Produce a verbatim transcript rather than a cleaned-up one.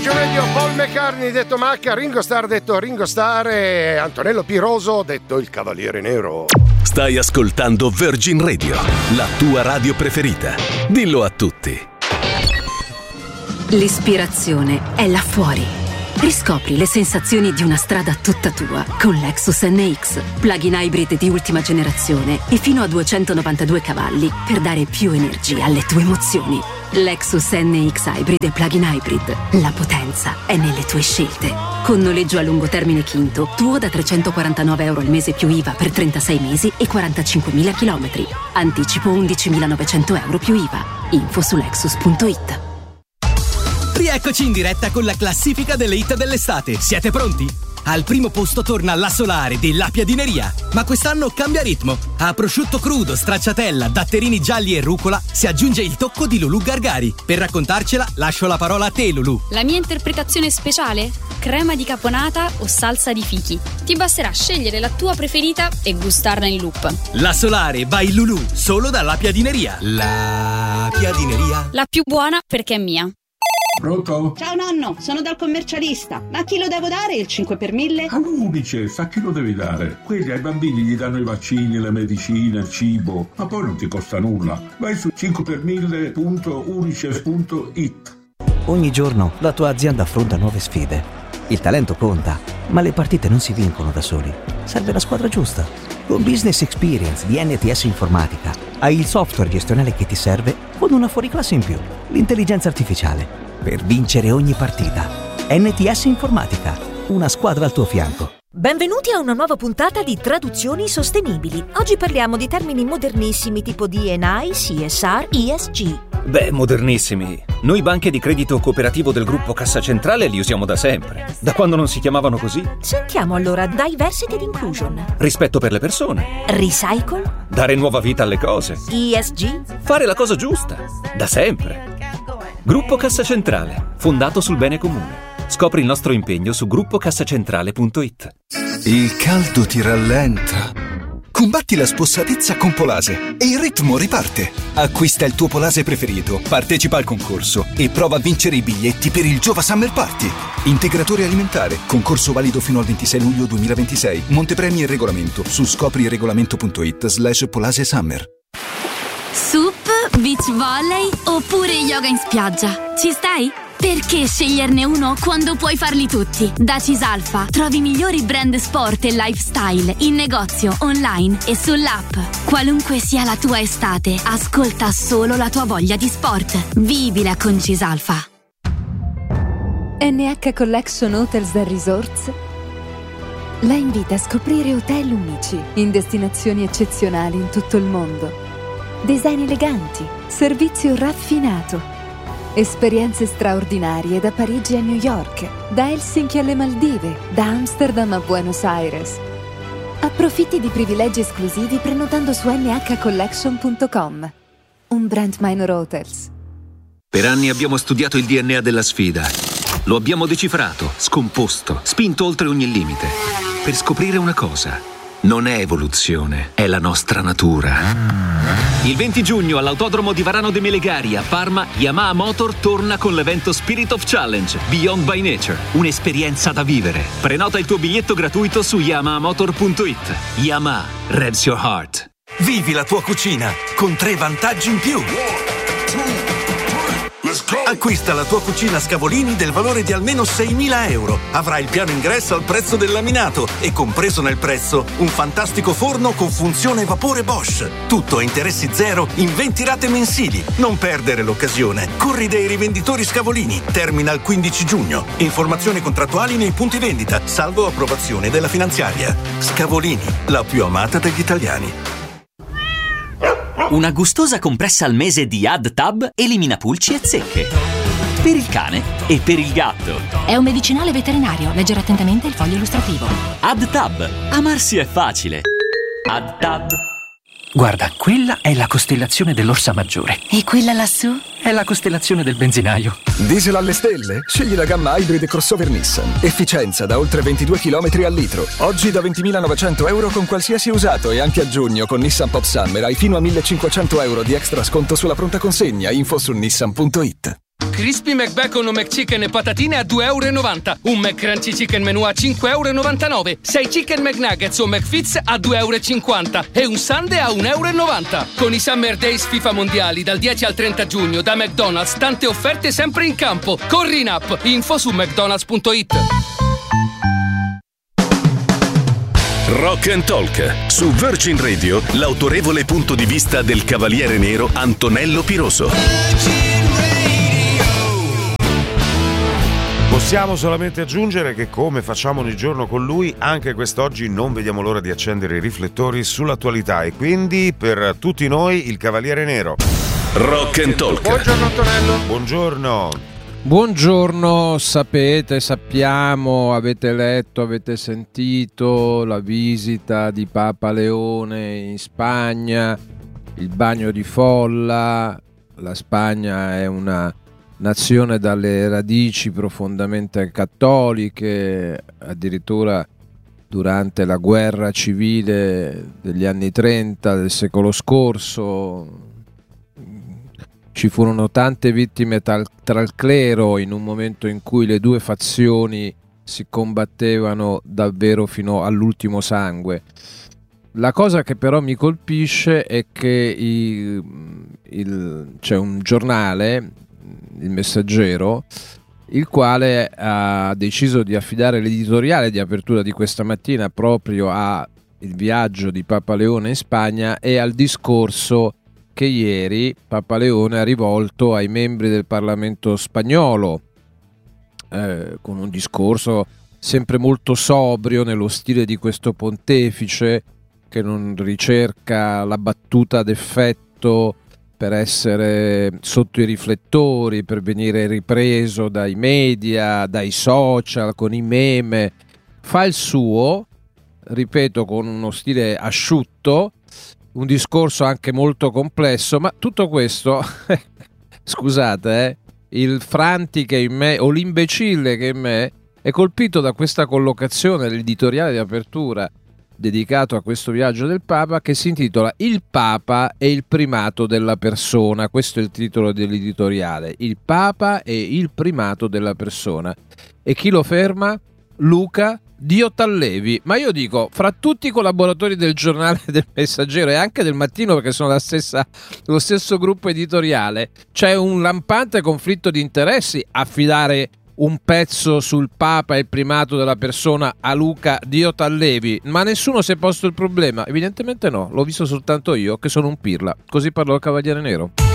Virgin Radio, Paul McCartney detto Macca, Ringo Starr detto Ringo Starr e Antonello Piroso detto il Cavaliere Nero. Stai ascoltando Virgin Radio, la tua radio preferita. Dillo a tutti. L'ispirazione è là fuori. Riscopri le sensazioni di una strada tutta tua con Lexus N X, plug-in hybrid di ultima generazione e fino a duecentonovantadue cavalli per dare più energia alle tue emozioni. Lexus N X Hybrid e plug-in hybrid. La potenza è nelle tue scelte. Con noleggio a lungo termine Quinto, tuo da trecentoquarantanove euro al mese più I V A per trentasei mesi e quarantacinquemila chilometri. Anticipo undicimilanovecento euro più I V A. Info su lexus punto it. Rieccoci in diretta con la classifica delle hit dell'estate. Siete pronti? Al primo posto torna La Solare della Piadineria. Ma quest'anno cambia ritmo. A prosciutto crudo, stracciatella, datterini gialli e rucola si aggiunge il tocco di Lulù Gargari. Per raccontarcela lascio la parola a te, Lulù. La mia interpretazione speciale? Crema di caponata o salsa di fichi. Ti basterà scegliere la tua preferita e gustarla in loop. La Solare by Lulù, solo dalla Piadineria. La Piadineria. La più buona perché è mia. Pronto? Ciao nonno, sono dal commercialista. Ma a chi lo devo dare il cinque per mille? All'Unicef, a chi lo devi dare? Quelli ai bambini gli danno i vaccini, le medicine, il cibo, ma poi non ti costa nulla. Vai su cinque per mille punto unicef punto it. Ogni giorno la tua azienda affronta nuove sfide. Il talento conta, ma le partite non si vincono da soli. Serve la squadra giusta. Con Business Experience di N T S Informatica hai il software gestionale che ti serve con una fuoriclasse in più, l'intelligenza artificiale, per vincere ogni partita. N T S Informatica, una squadra al tuo fianco. Benvenuti a una nuova puntata di Traduzioni Sostenibili. Oggi parliamo di termini modernissimi tipo D and I, C S R, E S G. Beh, modernissimi. Noi banche di credito cooperativo del gruppo Cassa Centrale li usiamo da sempre. Da quando non si chiamavano così. Sentiamo allora Diversity and Inclusion. Rispetto per le persone. Recycle. Dare nuova vita alle cose. E S G. Fare la cosa giusta. Da sempre. Gruppo Cassa Centrale, fondato sul bene comune. Scopri il nostro impegno su gruppo cassacentrale punto it. Il caldo ti rallenta. Combatti la spossatezza con Polase e il ritmo riparte. Acquista il tuo Polase preferito, partecipa al concorso e prova a vincere i biglietti per il Giova Summer Party. Integratore alimentare, concorso valido fino al ventisei luglio duemilaventisei. Montepremi e regolamento su scopriregolamento punto it slash Polase Summer. Sup, beach volley oppure yoga in spiaggia? Ci stai? Perché sceglierne uno quando puoi farli tutti? Da Cisalfa trovi i migliori brand sport e lifestyle in negozio, online e sull'app. Qualunque sia la tua estate, ascolta solo la tua voglia di sport. Vivila con Cisalfa. N H Collection Hotels and Resorts la invita a scoprire hotel unici in destinazioni eccezionali in tutto il mondo. Design eleganti, servizio raffinato, esperienze straordinarie da Parigi a New York, da Helsinki alle Maldive, da Amsterdam a Buenos Aires. Approfitti di privilegi esclusivi prenotando su n h collection punto com, un brand Minor Hotels. Per anni abbiamo studiato il D N A della sfida. Lo abbiamo decifrato, scomposto, spinto oltre ogni limite. Per scoprire una cosa. Non è evoluzione, è la nostra natura. Il venti giugno all'Autodromo di Varano de Melegari a Parma, Yamaha Motor torna con l'evento Spirit of Challenge Beyond by Nature. Un'esperienza da vivere. Prenota il tuo biglietto gratuito su yamaha motor punto it. Yamaha, revs your heart. Vivi la tua cucina con tre vantaggi in più. Acquista la tua cucina Scavolini del valore di almeno seimila euro. Avrai il piano ingresso al prezzo del laminato e compreso nel prezzo un fantastico forno con funzione vapore Bosch. Tutto a interessi zero in venti rate mensili. Non perdere l'occasione. Corri dai rivenditori Scavolini. Termina il quindici giugno. Informazioni contrattuali nei punti vendita, salvo approvazione della finanziaria. Scavolini, la più amata degli italiani. Una gustosa compressa al mese di AddTab elimina pulci e zecche. Per il cane e per il gatto. È un medicinale veterinario. Leggere attentamente il foglio illustrativo. AddTab. Amarsi è facile. AddTab. Guarda, quella è la costellazione dell'Orsa Maggiore. E quella lassù? È la costellazione del benzinaio. Diesel alle stelle? Scegli la gamma Hybrid crossover Nissan. Efficienza da oltre ventidue chilometri al litro. Oggi da ventimilanovecento euro con qualsiasi usato e anche a giugno con Nissan Pop Summer hai fino a millecinquecento euro di extra sconto sulla pronta consegna. Info su nissan punto it. Crispy McBacon o McChicken e patatine a due euro e novanta. Un McCrunchy Chicken Menù a cinque euro e novantanove. sei Chicken McNuggets o McFits a due euro e cinquanta. E un Sundae a un euro e novanta. Con i Summer Days FIFA Mondiali dal dieci al trenta giugno da McDonald's, tante offerte sempre in campo. Corri in app. Info su mcdonalds punto it. Rock and Talk. Su Virgin Radio, l'autorevole punto di vista del Cavaliere Nero Antonello Piroso. Possiamo solamente aggiungere che, come facciamo ogni giorno con lui, anche quest'oggi non vediamo l'ora di accendere i riflettori sull'attualità e quindi per tutti noi il Cavaliere Nero. Rock and Talk. Buongiorno Antonello. Buongiorno. Buongiorno, sapete, sappiamo, avete letto, avete sentito la visita di Papa Leone in Spagna, il bagno di folla. La Spagna è una nazione dalle radici profondamente cattoliche, addirittura durante la guerra civile degli anni trenta del secolo scorso ci furono tante vittime tra, tra il clero in un momento in cui le due fazioni si combattevano davvero fino all'ultimo sangue. La cosa che però mi colpisce è che i, il, c'è un giornale, Il Messaggero, il quale ha deciso di affidare l'editoriale di apertura di questa mattina proprio al viaggio di Papa Leone in Spagna e al discorso che ieri Papa Leone ha rivolto ai membri del Parlamento spagnolo, eh, con un discorso sempre molto sobrio nello stile di questo pontefice che non ricerca la battuta d'effetto per essere sotto i riflettori, per venire ripreso dai media, dai social, con i meme. Fa il suo, ripeto, con uno stile asciutto, un discorso anche molto complesso, ma tutto questo, scusate, eh, il franti che in me, o l'imbecille che in me, è colpito da questa collocazione dell'editoriale di apertura dedicato a questo viaggio del Papa, che si intitola Il Papa e il primato della persona. Questo è il titolo dell'editoriale, Il Papa e il primato della persona. E chi lo ferma? Luca Dio Tallevi. Ma io dico, fra tutti i collaboratori del giornale del Messaggero e anche del Mattino, perché sono la stessa, lo stesso gruppo editoriale, c'è un lampante conflitto di interessi affidare un pezzo sul Papa e il primato della persona a Luca Dio Tallevi, ma nessuno si è posto il problema. Evidentemente no, l'ho visto soltanto io che sono un pirla. Così parlò il Cavaliere Nero.